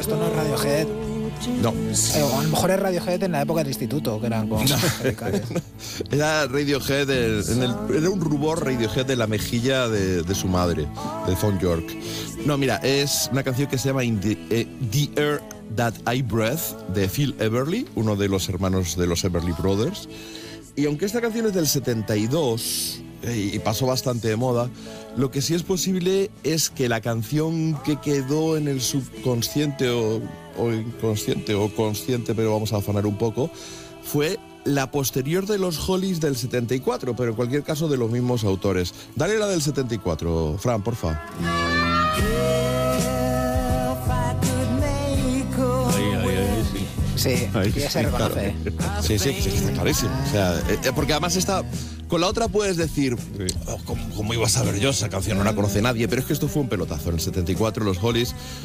esto no es Radiohead. No. A lo mejor es Radiohead en la época del instituto, que eran con radicales. Era Radiohead, era un rubor Radiohead de la mejilla de su madre, de Thom Yorke. No, mira, es una canción que se llama The Air That I Breathe, de Phil Everly, uno de los hermanos de los Everly Brothers. Y aunque esta canción es del 72 y pasó bastante de moda, lo que sí es posible es que la canción que quedó en el subconsciente o inconsciente o consciente, pero vamos a afanar un poco, fue la posterior de los Hollies del 74, pero en cualquier caso de los mismos autores. Dale la del 74, Fran, porfa. Sí, ya se reconoce. Claro. Sí, está clarísimo. O sea, porque además está... Con la otra puedes decir, ¿cómo iba a saber yo esa canción? No la conoce nadie, pero es que esto fue un pelotazo. En el 74 los Hollies